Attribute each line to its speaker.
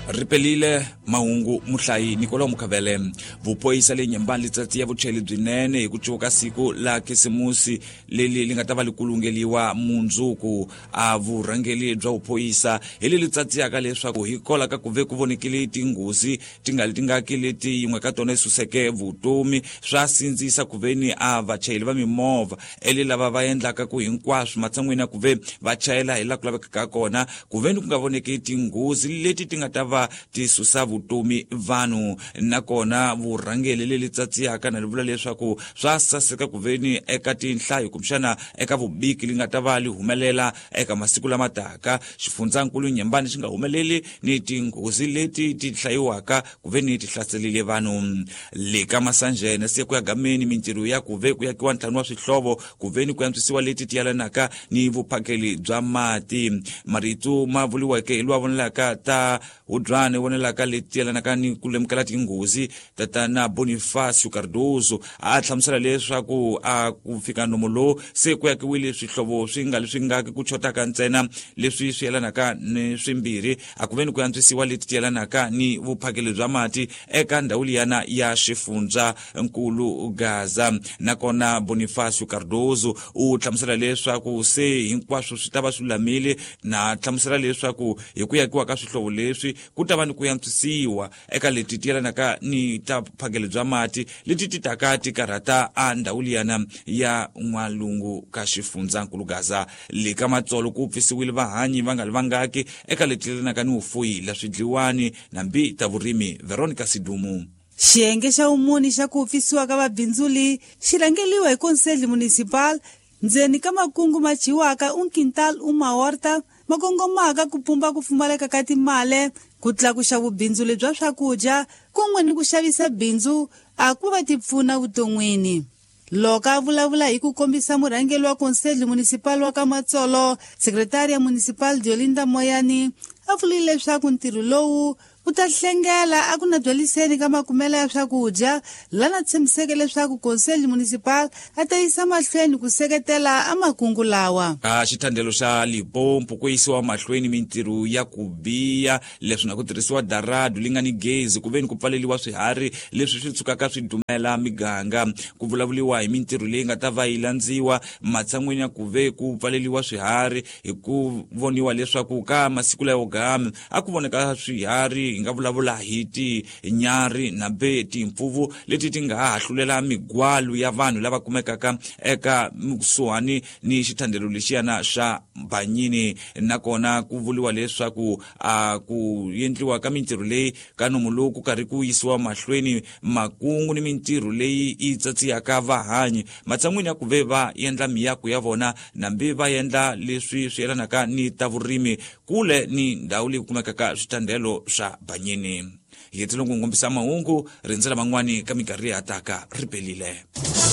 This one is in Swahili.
Speaker 1: Ripelile mahungu muhlayi Nicola Mukavele vupoyisa le nyembani letsatsi ya vucheli byinene hi ku cuka siku la Khisimusi leli li nga ta va likulungeliwa mundzuku a vurhangeli bya vupoyisa hi le letsatsi yaka leswaku hi kola ka ku ve ku vonekile tinghozi tinga leti yin'we ka tona isuseke vutomi swa sindzisa ku veni a vachayeli va mimovha eli lava va endlaka ku hinkwaswo matsan'wini ku ve va chayela hi la ku laveka ka kona ku veni ku nga voneki tinghozi leti ti nga ta va ti susa vutomi vanhu nakona vurhangeli leli tsatsiyaka na livula leswaku swa saseka ku veni eka tinhlayo kumshana eka vubiki li nga ta va li humelela eka masiku lama taka xifundzakulu Nyembani xi nga humeleli ni tinghozi leti ti hlayiwaka ku veni ti hlaselile vanhu le ka Masanjene se ku ya gameni mintirho ya ku ve ku yakiwa ntlhanu wa swihlovo ku veni ku yantswisiwa leti ti yalanaka ni vuphakeli bya mati marito ma vuliweke hi lwa vonelaka ta Udwane vonelaka leti yalanaka ni ku lemukela tinghozi tatana Bonifacio Cardozo a hlamusela leswaku a ku fika nomulo se ku yakiwile swihlovo swi nga ku chotaka ntsena leswi swi yelanaka ni swimbirhi a ku veni ku yantswisiwa leti yelanaka ni vuphakeli bya mati eka ndhawu liyana ya xifundza nkulu Gaza nakona Bonifacio Cardozo u hlamusela leswaku se hinkwaswo swi tava swilamile na hlamusela leswaku hi ku yakiwa ka swihlovo leswi ku ta va ni ku yantswisiwa eka leti yelanaka ni ta phakeli bya mati leti ti taka ti karata a ndhawu liyana ya n'walungu ka xifundza nkulu Gaza le ka Matsolo ku pfisiwile vahanyi va nga livangaki eka leti yelanaka ni ufuyi la swidliwani na mbi ta vurimi Veronica Sidumu.
Speaker 2: Xiyenge xa umuni xa ku pfisiwa ka vabindzuli xi rhangeliwa hi Konseli Municipal ndzeni ka makungu ma chiwaka unkintal umahorta makongomaka ku pumba ku pfumaleka ka timale ku tlakuxa vubindzuli bya swakudya kun'we ni ku xavisa bindzu a ku va tipfuna vuton'wini. Loko a vulavula hi ku kombisa murhangeli wa Konseli Municipal wa ka Matsolo Sekretari ya Municipal Diolinda Moyani a vulile leswaku ntirho lowu wu ta hlengela a ku na byeliseni ka makumela ya swakudya lana tshembiseke leswaku Konseli Municipal a ta yisa mahlweni ku seketela a makungu lawa.
Speaker 1: Xithandelo xa Limpopo ku yisiwa mahlweni mintirho ya ku biya leswi na ku tirhisiwa daradu li nga ni gezi ku veni ku pfaleliwa swiharhi leswi swi tshukaka swi dumela miganga ku vulavuliwa hi mintirho leyi nga ta va yi landziwa matsan'wini ya ku ve ku pfaleliwa swiharhi hi ku voniwa leswaku ka masiku layo gama a ku voneka swiharhi nga vulavula hi ti nyari na be timpfuvu leti ti nga hahlulela migwalu ya vanhu lava kumekaka eka kusuhani ni xithandelo lexiyana xa Banyini nakona ku vuliwa leswaku ku yendliwa ka mintirho leyi ka nomulo ku karhi ku yisiwa mahlweni makungu ni mintirho leyi yi tsatsiyaka vahanyi matsan'wini ya ku ve va endla miyako ya vona nambi va endla leswi swi yelanaka ni ta vurimi kule ni ndhawu leyi kumekaka swithandelo swa Banyini. Hi tlhelo ku ngombisa mahungu rindzela van'wani ka mikarhi ya taka Ripelile.